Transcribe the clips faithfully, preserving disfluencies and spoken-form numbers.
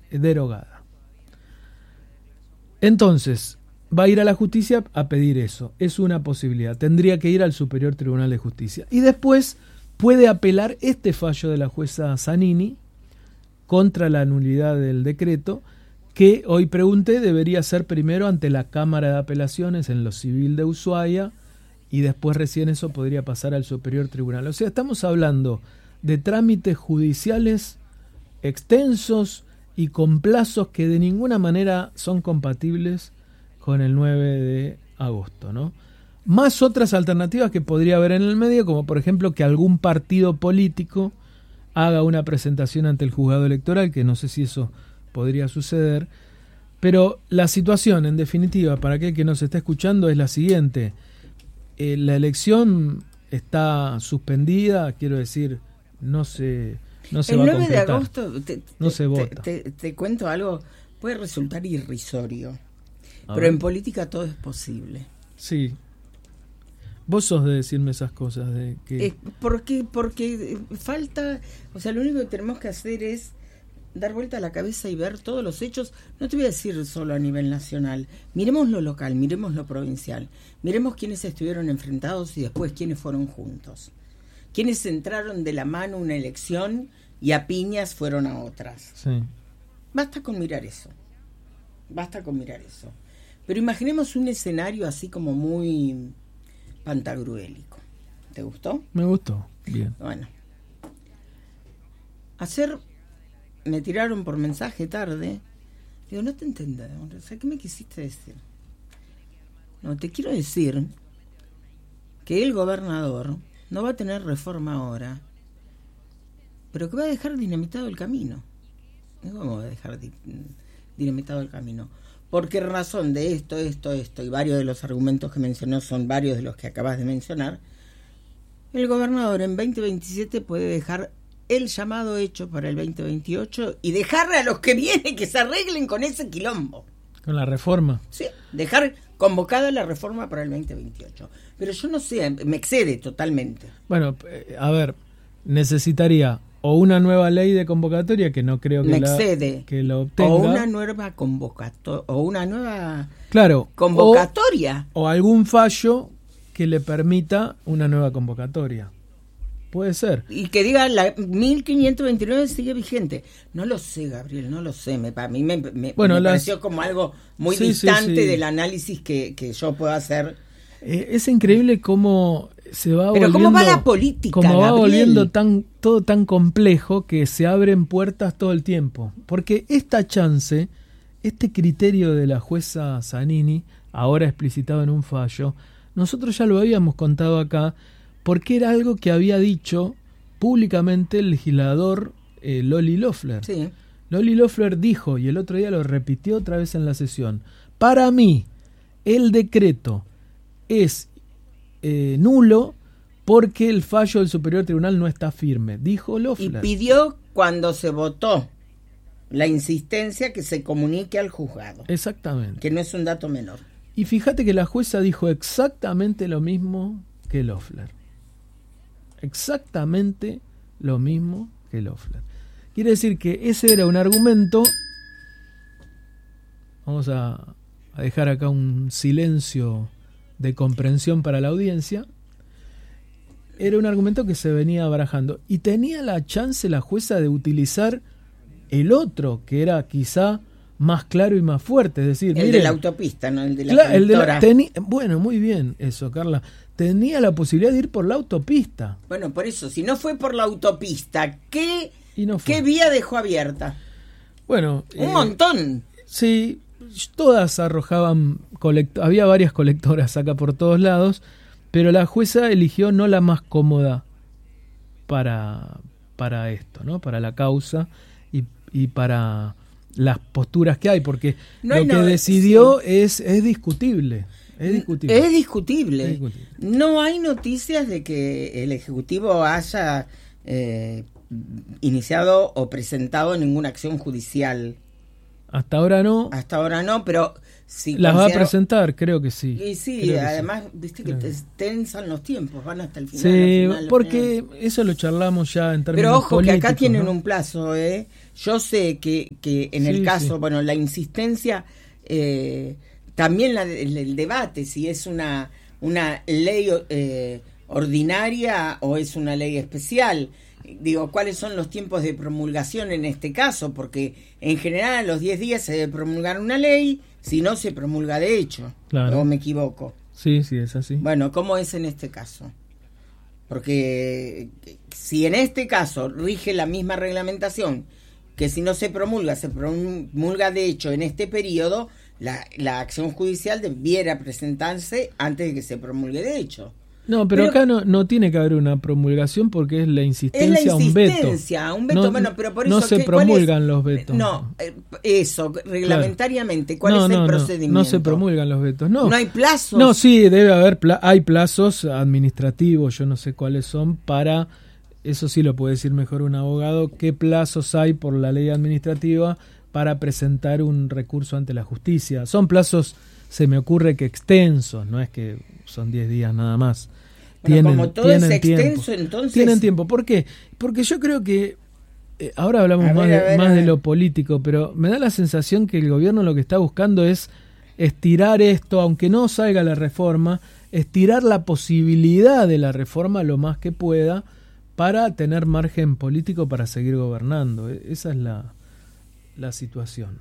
derogada. Entonces, va a ir a la justicia a pedir eso. Es una posibilidad. Tendría que ir al Superior Tribunal de Justicia. Y después puede apelar este fallo de la jueza Zanini contra la nulidad del decreto, que hoy pregunté debería ser primero ante la Cámara de Apelaciones en lo civil de Ushuaia, y después recién eso podría pasar al Superior Tribunal. O sea, estamos hablando de trámites judiciales extensos y con plazos que de ninguna manera son compatibles con el nueve de agosto, ¿no? Más otras alternativas que podría haber en el medio, como por ejemplo que algún partido político haga una presentación ante el juzgado electoral, que no sé si eso podría suceder, pero la situación, en definitiva, para aquel que nos está escuchando, es la siguiente. Eh, la elección está suspendida, quiero decir, no se, no se va a concretar. El nueve de agosto, te, no te, se vota. Te, te, te cuento algo, puede resultar irrisorio, a pero ver. en política todo es posible. Sí. Vos sos de decirme esas cosas de que... Eh, porque, porque falta, o sea, lo único que tenemos que hacer es dar vuelta a la cabeza y ver todos los hechos. No te voy a decir solo a nivel nacional, miremos lo local, miremos lo provincial, miremos quiénes estuvieron enfrentados y después quiénes fueron juntos, quiénes entraron de la mano una elección y a piñas fueron a otras. Sí. Basta con mirar eso, basta con mirar eso. Pero imaginemos un escenario así como muy pantagruélico. ¿Te gustó? Me gustó, bien. Bueno, ayer me tiraron por mensaje tarde. Digo, no te entendí. O sea, ¿qué me quisiste decir? No, te quiero decir que el gobernador no va a tener reforma ahora, pero que va a dejar dinamitado el camino. ¿Cómo va a dejar di- dinamitado el camino? Porque razón de esto, esto, esto, y varios de los argumentos que mencionó son varios de los que acabas de mencionar, el gobernador en veinte veintisiete puede dejar el llamado hecho para el veinte veintiocho y dejarle a los que vienen que se arreglen con ese quilombo. Con la reforma. Sí, dejar convocada la reforma para el veinte veintiocho. Pero yo no sé, me excede totalmente. Bueno, eh, a ver, necesitaría o una nueva ley de convocatoria, que no creo que, Me la, excede. que lo obtenga. O una nueva convocatoria, o una nueva claro, convocatoria. O, o algún fallo que le permita una nueva convocatoria. Puede ser. Y que diga, la mil quinientos veintinueve sigue vigente. No lo sé, Gabriel, no lo sé. Me, a mí me, me, bueno, me las... pareció como algo muy sí, distante sí, sí. del análisis que, que yo puedo hacer. Eh, es increíble cómo se va Pero volviendo... cómo va la política, Cómo va Gabriel. volviendo tan, todo tan complejo que se abren puertas todo el tiempo. Porque esta chance, este criterio de la jueza Zanini, ahora explicitado en un fallo, nosotros ya lo habíamos contado acá, porque era algo que había dicho públicamente el legislador eh, Loli Loeffler. Sí. Loli Loeffler dijo, y el otro día lo repitió otra vez en la sesión, para mí el decreto es eh, nulo porque el fallo del Superior Tribunal no está firme, dijo Loeffler. Y pidió, cuando se votó la insistencia, que se comunique al juzgado. Exactamente. Que no es un dato menor. Y fíjate que la jueza dijo exactamente lo mismo que Loeffler. Exactamente lo mismo que Loeffler. Quiere decir que ese era un argumento. Vamos a, a dejar acá un silencio de comprensión para la audiencia. Era un argumento que se venía barajando y tenía la chance la jueza de utilizar el otro, que era quizá más claro y más fuerte, es decir, el miren, de la autopista, no el de la claro, el de la, conductora. teni, bueno, muy bien eso, Carla. Tenía la posibilidad de ir por la autopista. Bueno, por eso, si no fue por la autopista, ¿qué, Y no fue. ¿qué vía dejó abierta? Bueno, Un eh, montón. sí, todas arrojaban, colect- había varias colectoras acá por todos lados, pero la jueza eligió no la más cómoda para, para esto, ¿no? Para la causa y, y para las posturas que hay, porque No lo hay que no- decidió sí. es, es discutible. Es discutible. Es discutible. Es discutible. No hay noticias de que el Ejecutivo haya eh, iniciado o presentado ninguna acción judicial Hasta ahora no. Hasta ahora no, pero si las considero... va a presentar, creo que sí. Y sí, creo además, sí. viste que te tensan los tiempos, van hasta el final. Sí, al final, porque final. eso lo charlamos ya en términos Pero ojo, políticos, que acá tienen ¿no? un plazo, ¿eh? Yo sé que, que en Sí, el caso, sí. bueno, la insistencia, eh, también la, el, el debate, si es una, una ley eh, ordinaria o es una ley especial. Digo, ¿cuáles son los tiempos de promulgación en este caso? Porque en general a los diez días se debe promulgar una ley, si no se promulga de hecho. Claro. ¿O me equivoco? Sí, sí, es así. Bueno, ¿cómo es en este caso? Porque si en este caso rige la misma reglamentación que si no se promulga, se promulga de hecho en este periodo, la, la acción judicial debiera presentarse antes de que se promulgue de hecho. No, pero, pero acá no, no tiene que haber una promulgación porque es la insistencia, es la a un veto. insistencia, un veto. No, bueno, pero por eso, no se ¿qué, cuál promulgan es? los vetos. No, eh, eso, reglamentariamente, ¿cuál no, es el no, procedimiento? No, no se promulgan los vetos, no. ¿No hay plazos? No, sí, debe haber, pla hay plazos administrativos, yo no sé cuáles son, para, eso sí lo puede decir mejor un abogado, qué plazos hay por la ley administrativa para presentar un recurso ante la justicia. Son plazos, se me ocurre que extensos, no es que son diez días nada más. Bueno, tienen, como todo tienen es extenso, tiempo. entonces... Tienen tiempo. ¿Por qué? Porque yo creo que, eh, ahora hablamos A más, ver, de, a ver, más a de ver. lo político, pero me da la sensación que el gobierno lo que está buscando es estirar esto, aunque no salga la reforma, estirar la posibilidad de la reforma lo más que pueda para tener margen político para seguir gobernando. E- Esa es la, la situación.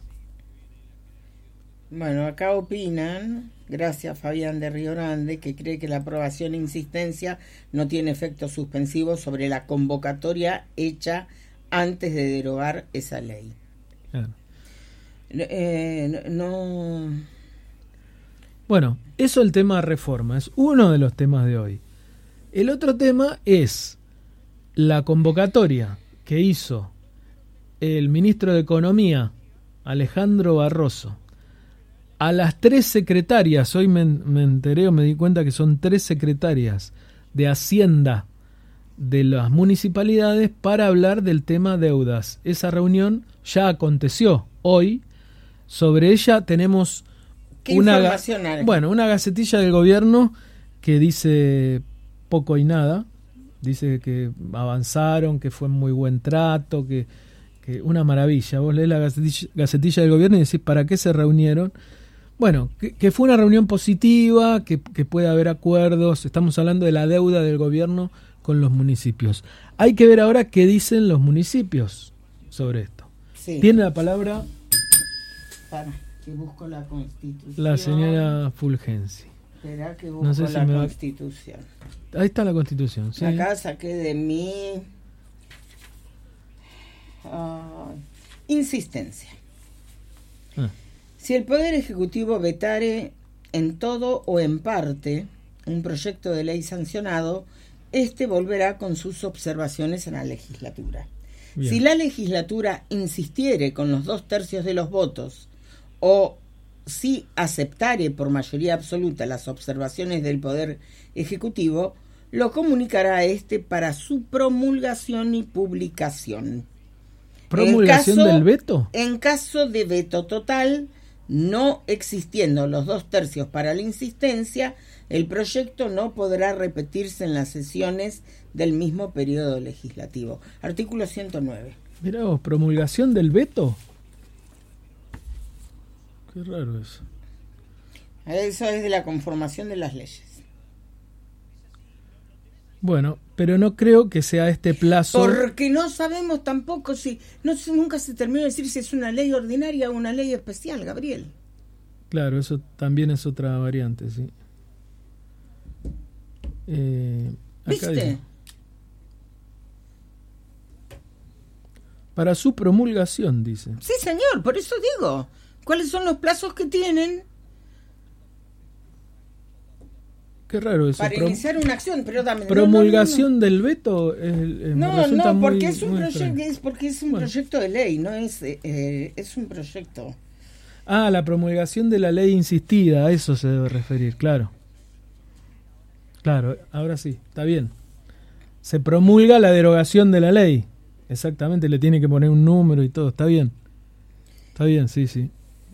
Bueno, acá opinan, gracias Fabián de Río Grande, que cree que la aprobación e insistencia no tiene efecto suspensivo sobre la convocatoria hecha antes de derogar esa ley. Claro. Eh, no... Bueno, eso el tema reforma, es uno de los temas de hoy. El otro tema es la convocatoria que hizo el ministro de Economía, Alejandro Barroso, a las tres secretarias, hoy me, me enteré o me di cuenta que son tres secretarias de Hacienda de las municipalidades para hablar del tema deudas. Esa reunión ya aconteció hoy. Sobre ella tenemos ¿Qué una, información hay? bueno, una gacetilla del gobierno que dice poco y nada. Dice que avanzaron, que fue muy buen trato, que, que una maravilla. Vos lees la gacetilla, gacetilla del gobierno y decís, ¿para qué se reunieron? Bueno, que, que fue una reunión positiva, que, que puede haber acuerdos. Estamos hablando de la deuda del gobierno con los municipios. Hay que ver ahora qué dicen los municipios sobre esto. Sí. Tiene la palabra Para, que busco la Constitución. la señora Fulgenci. Espera que busco No sé si la me va- Constitución. Ahí está la Constitución. ¿sí? Acá saqué de mi ah, insistencia. Ah, Si el Poder Ejecutivo vetare en todo o en parte un proyecto de ley sancionado, este volverá con sus observaciones a la legislatura. bien. Si la legislatura insistiere con los dos tercios de los votos o si aceptare por mayoría absoluta las observaciones del Poder Ejecutivo, lo comunicará a este para su promulgación y publicación. ¿Promulgación En caso- del veto? En caso de veto total, no existiendo los dos tercios para la insistencia, el proyecto no podrá repetirse en las sesiones del mismo periodo legislativo. Artículo ciento nueve. Mirá vos, ¿promulgación del veto? Qué raro eso. Eso es de la conformación de las leyes. Bueno, pero no creo que sea este plazo. Porque no sabemos tampoco si... No, se- nunca se terminó de decir si es una ley ordinaria o una ley especial, Gabriel. Claro, eso también es otra variante, sí. Eh, acá ¿Viste? dice, para su promulgación, dice. Sí, señor, por eso digo. ¿Cuáles son los plazos que tienen Qué raro eso. para Pro- iniciar una acción? Pero dame, no, promulgación del veto es, es- me No, resulta no, muy- porque es un muy proyecto, extraño. es porque es un Bueno. proyecto de ley, no es eh, eh, es un proyecto. Ah, la promulgación de la ley insistida, a eso se debe referir, claro. Claro, ahora sí, está bien. Se promulga la derogación de la ley. Exactamente, le tiene que poner un número y todo, está bien. Está bien, sí, sí.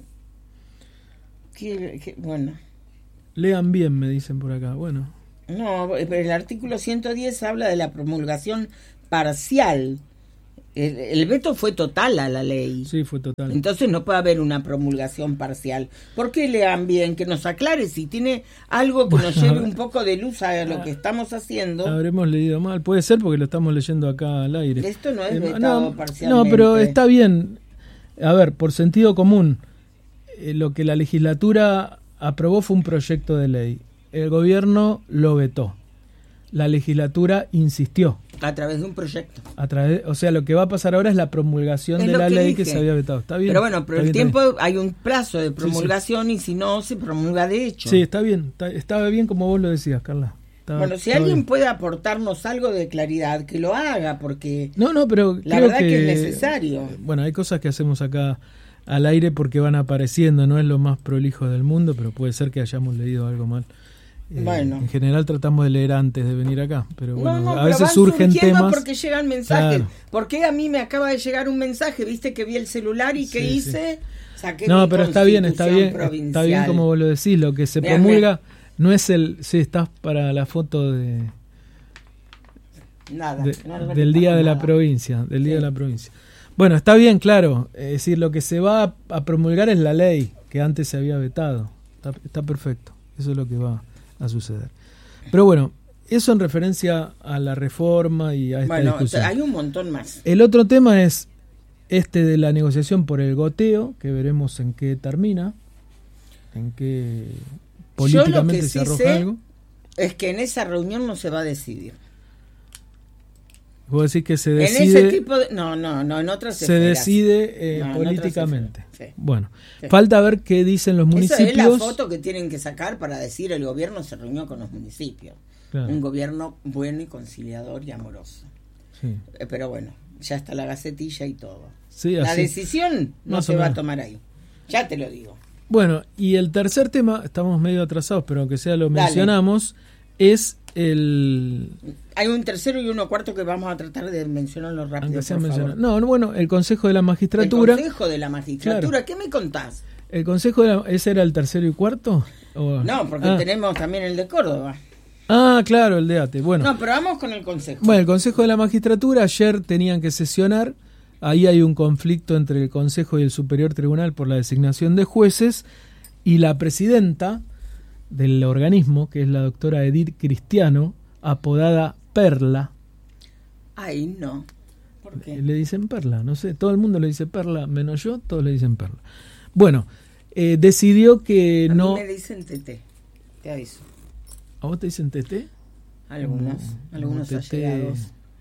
¿Qué, qué, bueno. Lean bien, me dicen por acá. Bueno. No, pero el artículo ciento diez habla de la promulgación parcial. El, el veto fue total a la ley. Sí, fue total. Entonces no puede haber una promulgación parcial. ¿Por qué lean bien? Que nos aclare si tiene algo que bueno, nos lleve un poco de luz a lo que estamos haciendo. Habremos leído mal. Puede ser porque lo estamos leyendo acá al aire. Esto no es eh, vetado no, parcialmente. No, pero está bien. A ver, por sentido común, eh, lo que la legislatura aprobó fue un proyecto de ley. El gobierno lo vetó. La legislatura insistió. A través de un proyecto. A través, o sea, lo que va a pasar ahora es la promulgación es de la que ley dije. que se había vetado. Está bien. Pero bueno, pero el bien, tiempo, hay un plazo de promulgación, sí, sí. Y si no, se promulga de hecho. Sí, está bien. Está, estaba bien como vos lo decías, Carla. Estaba, bueno, si alguien bien. puede aportarnos algo de claridad, que lo haga, porque no, no, pero la creo verdad que, que es necesario. Bueno, hay cosas que hacemos acá al aire porque van apareciendo, no es lo más prolijo del mundo, pero puede ser que hayamos leído algo mal. Eh, bueno. En general tratamos de leer antes de venir acá, pero bueno, no, no, a veces van surgen temas porque llegan mensajes. Claro. ¿Por qué a mí me acaba de llegar un mensaje? ¿Viste que vi el celular y qué sí, hice? Sí. Saqué no, mi pero está bien, está bien, provincial. está bien como vos lo decís, lo que se Mirá, promulga mirá. No es el, sí, estás para la foto de nada, de, no del día de nada. la provincia, del sí. día de la provincia. Bueno, está bien, claro, es decir, lo que se va a, a promulgar es la ley que antes se había vetado. Está, está perfecto, eso es lo que va a suceder. Pero bueno, eso en referencia a la reforma y a esta bueno, discusión. Hay un montón más. El otro tema es este de la negociación por el goteo, que veremos en qué termina, en qué políticamente sí se arroja sé algo. Es que en esa reunión no se va a decidir. Vos decís que se decide... En ese tipo de... No, no, no, en otras se esferas. decide eh, no, políticamente. Sí. Bueno, sí. falta ver qué dicen los municipios. Esa es la foto que tienen que sacar para decir el gobierno se reunió con los municipios. Claro. Un gobierno bueno y conciliador y amoroso. Sí. Eh, pero bueno, ya está la gacetilla y todo. Sí, la así, decisión no se va a tomar ahí. Ya te lo digo. Bueno, y el tercer tema, estamos medio atrasados, pero aunque sea lo Dale. mencionamos, es el... Hay un tercero y uno cuarto que vamos a tratar de mencionarlo rápido, por favor. No, bueno, el Consejo de la Magistratura. El Consejo de la Magistratura, claro. ¿Qué me contás? ¿El Consejo de la... ¿Ese era el tercero y cuarto? ¿O... No, porque ah. tenemos también el de Córdoba. Ah, claro, el de ATE. Bueno. No, pero vamos con el Consejo. Bueno, el Consejo de la Magistratura, ayer tenían que sesionar. Ahí hay un conflicto entre el Consejo y el Superior Tribunal por la designación de jueces. Y la presidenta del organismo, que es la doctora Edith Cristiano, apodada Perla. Ay, no. ¿Por qué? Le dicen Perla, no sé, todo el mundo le dice Perla, menos yo, todos le dicen Perla. Bueno, eh, decidió que a no... mí me dicen Tete, te aviso. ¿A vos te dicen Tete? Algunos, como, algunos como allegados.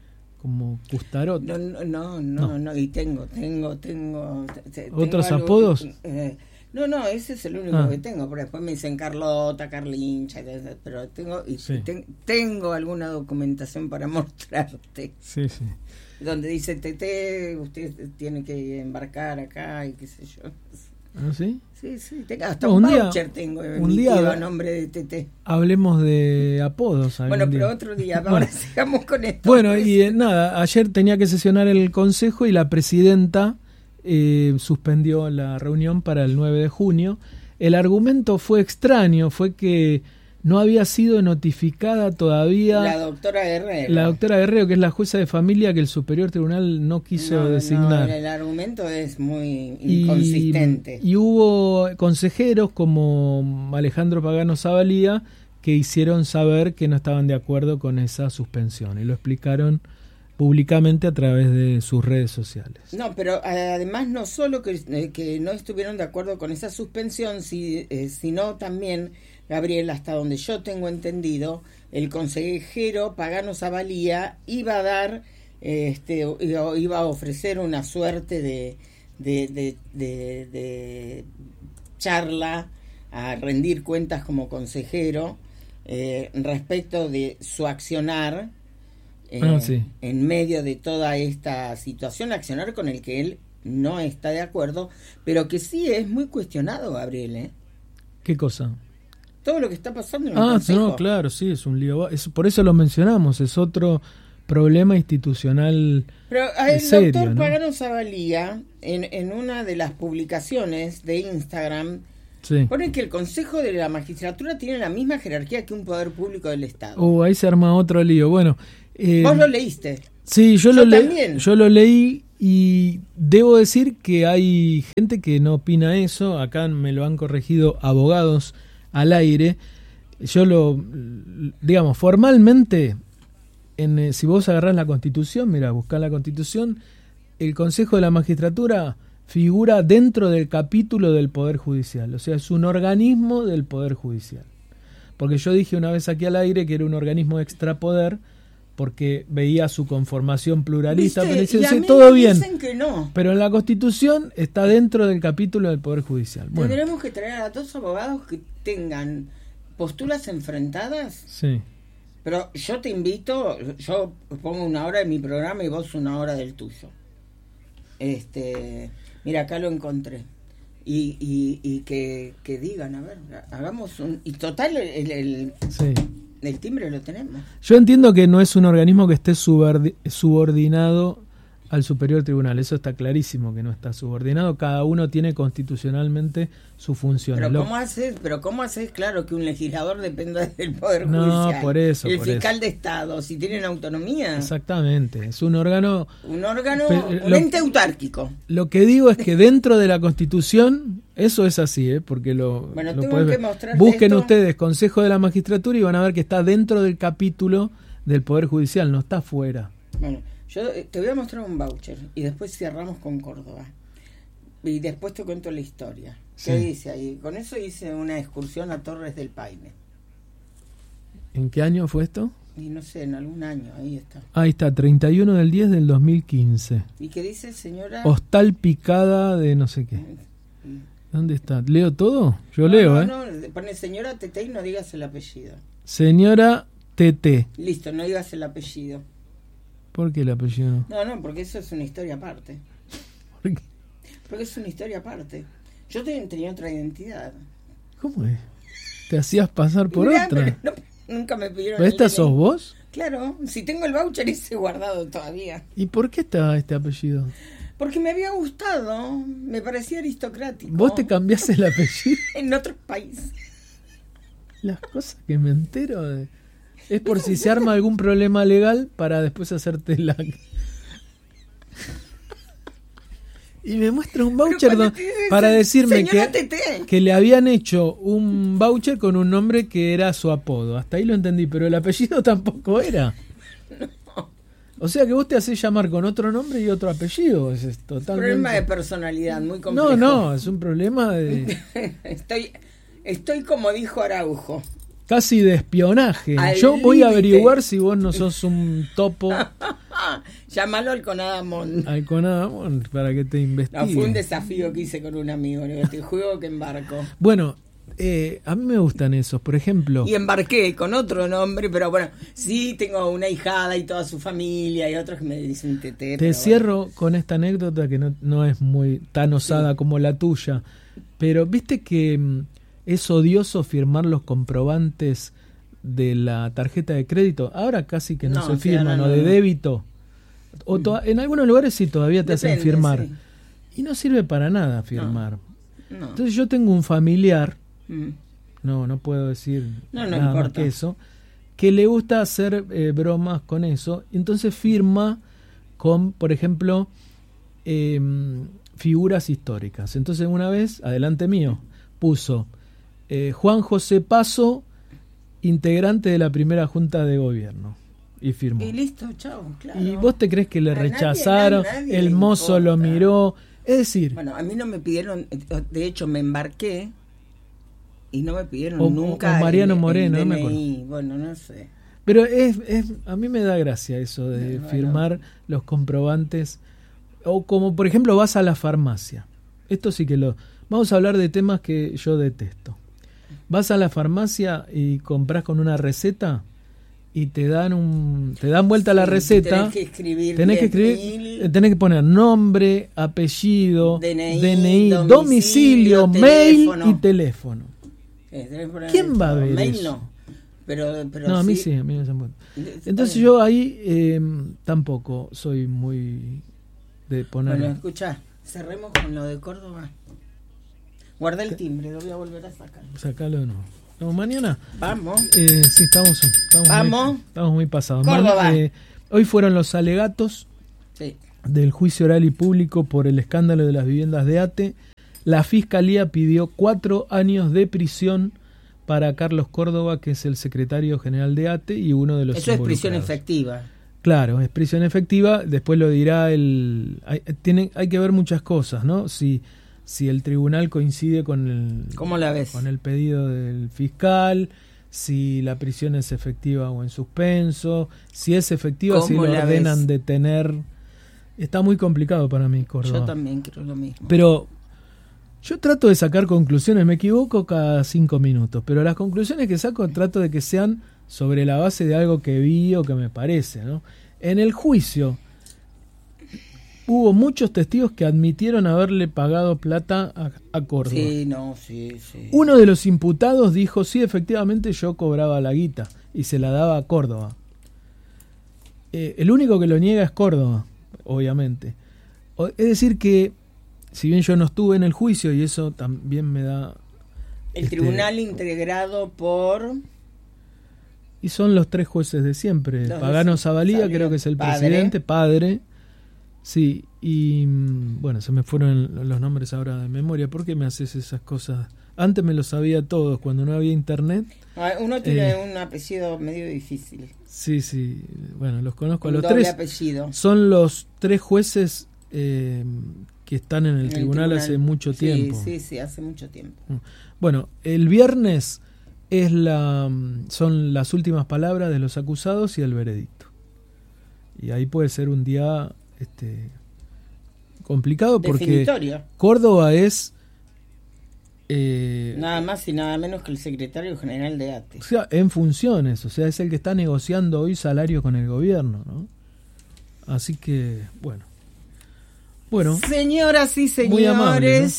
Como Custarot. No, no, no, no, no, y tengo, tengo, tengo... tengo ¿Otros apodos? Que, eh, No, no, ese es el único ah. que tengo, pero después me dicen Carlota, Carlincha, pero tengo y sí. ten, tengo alguna documentación para mostrarte. Sí, sí. Donde dice Tete, usted tiene que embarcar acá y qué sé yo. ¿Ah, sí? Sí, sí, tengo, hasta no, un, un voucher día, tengo un día a nombre de Tete. Hablemos de apodos. Bueno, pero día. otro día, ahora sigamos con esto. Bueno, y eh, nada, ayer tenía que sesionar el consejo y la presidenta Eh, suspendió la reunión para el nueve de junio. El argumento fue extraño, fue que no había sido notificada todavía la doctora Guerrero. La doctora Guerrero, que es la jueza de familia que el Superior Tribunal no quiso no, designar. No, el argumento es muy inconsistente. Y, y hubo consejeros como Alejandro Pagano Zavalía que hicieron saber que no estaban de acuerdo con esa suspensión y lo explicaron públicamente a través de sus redes sociales. No, pero además no solo que, eh, que no estuvieron de acuerdo con esa suspensión, si, eh, sino también, Gabriel, hasta donde yo tengo entendido, el consejero Pagano Zavalía iba a dar, eh, este, iba a ofrecer una suerte de, de, de, de, de charla, a rendir cuentas como consejero eh, respecto de su accionar. Eh, ah, sí. En medio de toda esta situación, accionar con el que él no está de acuerdo, pero que sí es muy cuestionado, Gabriel. ¿eh? ¿Qué cosa? Todo lo que está pasando en el Ah, Consejo. no, claro, sí, es un lío. Es, por eso lo mencionamos, es otro problema institucional Pero el serio, doctor ¿no? Pagano Zavalía, en, en una de las publicaciones de Instagram, Sí. pone que el Consejo de la Magistratura tiene la misma jerarquía que un poder público del Estado. Uh, ahí se arma otro lío. Bueno, eh, ¿Vos lo leíste? sí, yo, Yo lo leí, también. yo lo leí y debo decir que hay gente que no opina eso. Acá me lo han corregido abogados al aire. Yo lo, digamos, formalmente, en, eh, si vos agarrás la Constitución, mira, buscá la Constitución, el Consejo de la Magistratura figura dentro del capítulo del Poder Judicial, o sea, es un organismo del Poder Judicial. Porque yo dije una vez aquí al aire que era un organismo extrapoder, porque veía su conformación pluralista, ¿Viste? pero dicen, Y a sí, mí todo me bien, dicen que no. pero en la Constitución está dentro del capítulo del Poder Judicial. Bueno, Tendremos que traer a dos abogados que tengan posturas enfrentadas. sí, Pero yo te invito, yo pongo una hora de mi programa y vos una hora del tuyo. Este, mira, acá lo encontré. Y, y, y que, que digan, a ver, hagamos un... Y total, el, el, sí. el timbre lo tenemos. Yo entiendo que no es un organismo que esté subordi- subordinado al Superior Tribunal, eso está clarísimo que no está subordinado, cada uno tiene constitucionalmente su función. Pero Lo- ¿cómo haces, pero cómo haces claro que un legislador dependa del Poder No, Judicial? por eso, El por fiscal eso. de Estado, si tienen autonomía. Exactamente, es un órgano. Un órgano, Pero, un lo- ente autárquico. Lo que digo es que dentro de la Constitución, eso es así, ¿eh? Porque lo, Bueno, lo tengo podés que ver. mostrarte Busquen esto. ustedes Consejo de la Magistratura y van a ver que está dentro del capítulo del Poder Judicial, no está fuera. Bueno, yo eh, te voy a mostrar un voucher y después cerramos con Córdoba. Y después te cuento la historia. ¿Qué Sí. dice ahí? Con eso hice una excursión a Torres del Paine. ¿En qué año fue esto? Y no sé, en algún año, ahí está. Ahí está, treinta y uno del diez del dos mil quince. ¿Y qué dice, señora? Hostal Picada de no sé qué. ¿Dónde está? ¿Leo todo? Yo No, leo, no, ¿eh? no, pone señora Tete y no digas el apellido. Señora T T. Listo, no digas el apellido. ¿Por qué el apellido no? No, no, porque eso es una historia aparte. ¿Por qué? Porque es una historia aparte. Yo te- tenía otra identidad. ¿Cómo es? ¿Te hacías pasar por Mirá, otra? pero no, nunca me pidieron ¿Pero el esta D N I. sos vos? Claro, si tengo el voucher ese guardado todavía. ¿Y por qué está este apellido? Porque me había gustado, me parecía aristocrático. ¿Vos te cambiás el apellido? En otros países. Las cosas que me entero de... Es por si se arma algún problema legal para después hacerte la... Y me muestra un voucher Pero cuando don- te dice, para decirme "Señora que, Tete". que le habían hecho un voucher con un nombre que era su apodo. Hasta ahí lo entendí, pero el apellido tampoco era. O sea que vos te hacés llamar con otro nombre y otro apellido. Es, es totalmente... Problema de personalidad, muy complejo. No, no, es un problema de estoy, estoy como dijo Araujo. casi de espionaje. Al Yo voy a límite. averiguar si vos no sos un topo Llámalo al Conadamón. Alconada para que te No, investigue. fue un desafío que hice con un amigo. Le digo, te juego que embarco. Bueno, eh, a mí me gustan esos. Por ejemplo, Y embarqué con otro nombre, pero bueno, sí tengo una hijada y toda su familia y otros que me dicen Tete. te pero cierro bueno. con esta anécdota que no, no es muy tan osada Sí. como la tuya. Pero viste que mm, es odioso firmar los comprobantes de la tarjeta de crédito. Ahora casi que no, No, se sí, firman, ahora o no, de no. débito. O to- en algunos lugares sí todavía te hacen Depende, firmar. sí. Y no sirve para nada firmar. No. Entonces yo tengo un familiar, Mm. no, no puedo decir No, no nada más importa. que eso, que le gusta hacer eh, bromas con eso. Entonces firma con, por ejemplo, eh, figuras históricas. Entonces una vez, adelante mío, puso eh, Juan José Paso, integrante de la primera Junta de Gobierno. Y firmó. Y listo, chao, claro. ¿Y vos te crees que le A nadie- rechazaron? a nadie El le mozo lo importa. miró. Es decir, Bueno, a mí no me pidieron, de hecho me embarqué y no me pidieron O- nunca o Mariano el- el Moreno, no me D N I. Bueno, no sé. pero es, es a mí me da gracia eso de Bueno. firmar los comprobantes. O como por ejemplo vas a la farmacia. Esto sí que lo... Vamos a hablar de temas que yo detesto. Vas a la farmacia y compras con una receta y te dan un te dan vuelta la Sí, receta. tenés que escribir Tenés que diez escribir, mil, eh, tenés que poner nombre, apellido, D N I, D N I, domicilio, domicilio, mail teléfono. y teléfono. eh, tenés que poner ¿Quién va a todo. ver Mail eso? no. Pero, pero no, a mí sí, sí, a mí me han puesto. Entonces yo ahí eh, tampoco soy muy de poner... Bueno, escuchá, cerremos con lo de Córdoba. Guarda el timbre, lo voy a volver a sacar. Sacalo, no. No, mañana. Vamos. Eh, sí, estamos, estamos, Vamos. Muy, estamos muy pasados. Córdoba. Man, eh, hoy fueron los alegatos sí. del juicio oral y público por el escándalo de las viviendas de ATE. La Fiscalía pidió cuatro años de prisión para Carlos Córdoba, que es el secretario general de ATE y uno de los Eso es prisión efectiva. Claro, es prisión efectiva. Después lo dirá el... Hay, tiene, hay que ver muchas cosas, ¿no? Si, si el tribunal coincide con el... ¿Cómo la ves? Con el pedido del fiscal, si la prisión es efectiva o en suspenso, si es efectiva, si lo ordenan ves? detener. Está muy complicado para mí, Córdoba. Yo también creo lo mismo. Pero... yo trato de sacar conclusiones, me equivoco cada cinco minutos, pero las conclusiones que saco trato de que sean sobre la base de algo que vi o que me parece, ¿no? En el juicio hubo muchos testigos que admitieron haberle pagado plata a, a Córdoba. Sí, no, sí, sí. Uno de los imputados dijo, sí, efectivamente yo cobraba la guita y se la daba a Córdoba. Eh, el único que lo niega es Córdoba, obviamente. O, es decir que si bien yo no estuve en el juicio y eso también me da... El este, tribunal integrado por... Y son los tres jueces de siempre. Los Pagano Zavalía, Zavalía, creo que es el padre. presidente, padre. Sí, y bueno, se me fueron los nombres ahora de memoria. ¿Por qué me haces esas cosas? Antes me los sabía todos, cuando no había internet. Uno tiene eh, un apellido medio difícil. Sí, sí, bueno, los conozco a un los doble tres. Apellido. Son los tres jueces... Eh, que están en el, en tribunal, el tribunal hace mucho sí, tiempo. Sí, sí, hace mucho tiempo. Bueno, el viernes es la son las últimas palabras de los acusados y el veredicto. Y ahí puede ser un día este complicado porque definitorio. Córdoba es eh, nada más y nada menos que el secretario general de ATE. O sea, en funciones, o sea, es el que está negociando hoy salario con el gobierno, ¿no? Así que, bueno. Bueno, señoras y señores, amable, ¿no?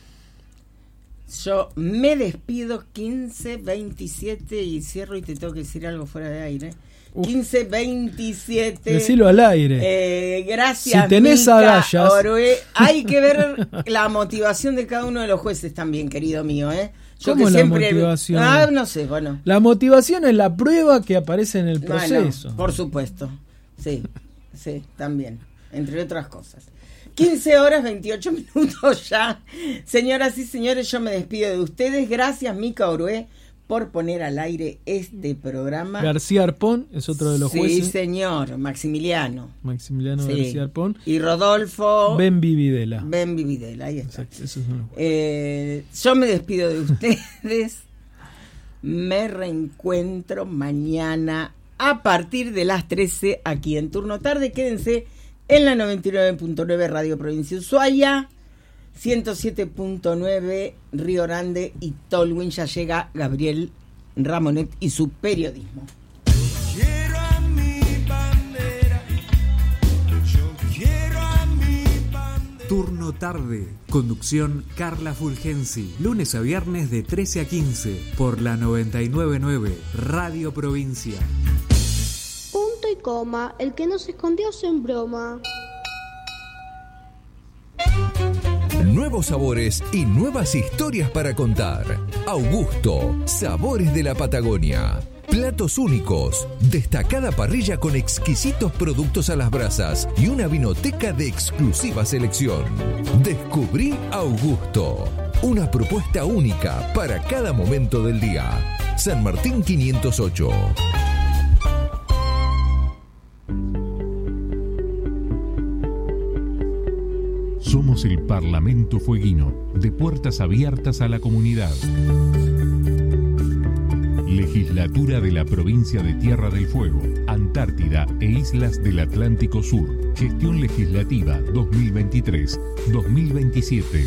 Yo me despido quince veintisiete y cierro y te tengo que decir algo fuera de aire. Uf. quince veintisiete. Decilo al aire. Eh, gracias. Si tenés Mica agallas. Orue. Hay que ver la motivación de cada uno de los jueces también, querido mío, ¿eh? Yo ¿Cómo que la siempre... motivación? Ah, no sé, bueno. La motivación es la prueba que aparece en el proceso. No, no, por supuesto. Sí, sí, también. Entre otras cosas. quince horas veintiocho minutos ya. Señoras y señores, yo me despido de ustedes. Gracias, Mica Orue, por poner al aire este programa. García Arpón es otro de los sí, jueces. Sí, señor. Maximiliano. Maximiliano sí. García Arpón. Y Rodolfo. Ben Vividela. Ben Vividela, ahí está. Exacto, esos son los jueces. Eh, yo me despido de ustedes. Me reencuentro mañana a partir de las trece aquí en Turno Tarde. Quédense en la noventa y nueve punto nueve Radio Provincia Ushuaia, ciento siete punto nueve Río Grande y Tolwyn. Ya llega Gabriel Ramonet y su periodismo. Quiero a mi bandera, yo quiero a mi bandera. Turno Tarde, conducción Carla Fulgensi, lunes a viernes de trece a quince por la noventa y nueve punto nueve Radio Provincia. Punto y coma, el que nos escondió sin broma. Nuevos sabores y nuevas historias para contar. Augusto, sabores de la Patagonia. Platos únicos, destacada parrilla con exquisitos productos a las brasas y una vinoteca de exclusiva selección. Descubrí Augusto, una propuesta única para cada momento del día. San Martín quinientos ocho. Somos el Parlamento Fueguino, de puertas abiertas a la comunidad. Legislatura de la Provincia de Tierra del Fuego, Antártida e Islas del Atlántico Sur. Gestión Legislativa dos mil veintitrés dos mil veintisiete.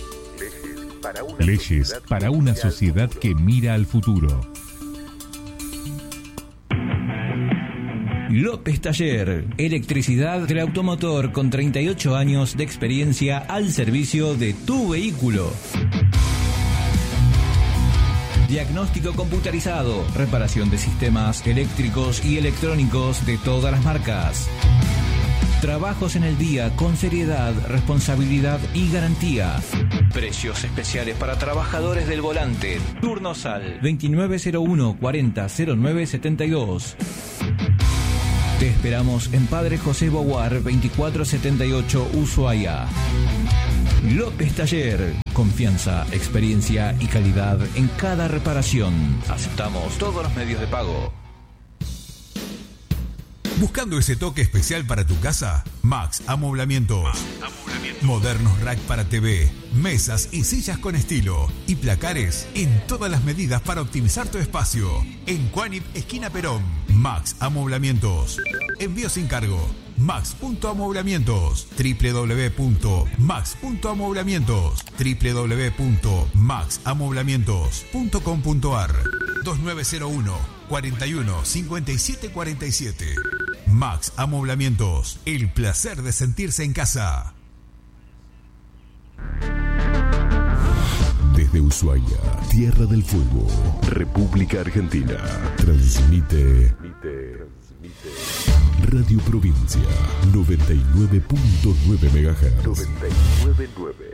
Leyes para una sociedad que mira al futuro. López Taller, electricidad del automotor con treinta y ocho años de experiencia al servicio de tu vehículo. Diagnóstico computarizado, reparación de sistemas eléctricos y electrónicos de todas las marcas. Trabajos en el día con seriedad, responsabilidad y garantía. Precios especiales para trabajadores del volante. Turnos al veintinueve cero uno cuarenta cero nueve setenta y dos. Te esperamos en Padre José Boguar veinticuatro setenta y ocho, Ushuaia. López Taller. Confianza, experiencia y calidad en cada reparación. Aceptamos todos los medios de pago. ¿Buscando ese toque especial para tu casa? Max Amoblamientos. Max Amoblamientos. Modernos rack para T V, mesas y sillas con estilo y placares en todas las medidas para optimizar tu espacio. En Cuanip, esquina Perón. Max Amoblamientos. Envío sin cargo. Max punto amoblamientos. doble u doble u doble u punto max punto amoblamientos. doble u doble u doble u punto max amoblamientos punto com punto a r. dos nueve cero uno cuarenta y uno cincuenta y siete cuarenta y siete. Max Amoblamientos. El placer de sentirse en casa. Desde Ushuaia, Tierra del Fuego, República Argentina, transmite Radio Provincia noventa y nueve punto nueve megahertz. noventa y nueve punto nueve